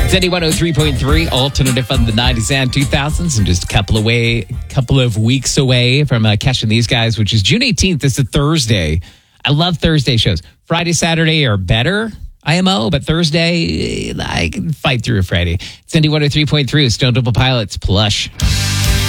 Zeddy 103.3, alternative from the 90s and 2000s. I'm just a couple of weeks away from catching these guys, which is June 18th. It's a Thursday. I love Thursday shows. Friday, Saturday are better, IMO, but Thursday, I can fight through a Friday. Zeddy 103.3 with Stone Temple Pilots, Plush.